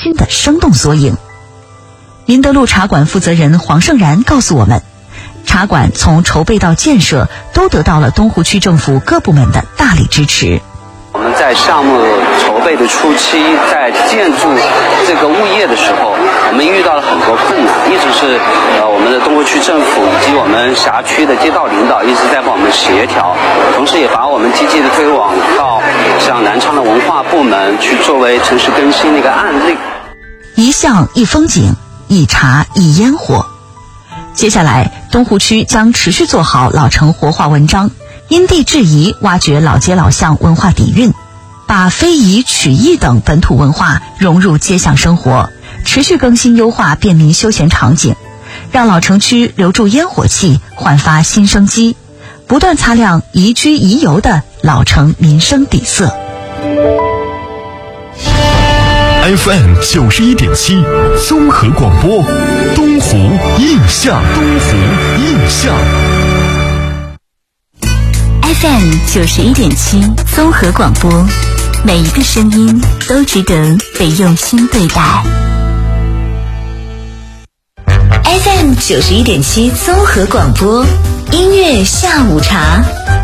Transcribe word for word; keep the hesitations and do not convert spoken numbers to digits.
心的生动缩影。林德禄茶馆负责人黄胜然告诉我们，茶馆从筹备到建设都得到了东湖区政府各部门的大力支持。 我们在项目筹备的初期，在建筑这个物业的时候，我们遇到了很多困难，一直是呃我们的东湖区政府以及我们辖区的街道领导一直在帮我们协调，同时也把我们积极的推广到像南昌的文化部门去作为城市更新的一个案例。 一巷一风景，一茶一烟火。接下来，东湖区将持续做好老城活化文章，因地制宜挖掘老街老巷文化底蕴，把非遗、曲艺等本土文化融入街巷生活，持续更新优化便民休闲场景，让老城区留住烟火气，焕发新生机，不断擦亮宜居宜游的老城民生底色。 F M 九十一点七综合广播，东湖印象，东湖印象。 F M 九十一点七综合广播，每一个声音都值得被用心对待。F M 九十一点七综合广播，音乐下午茶。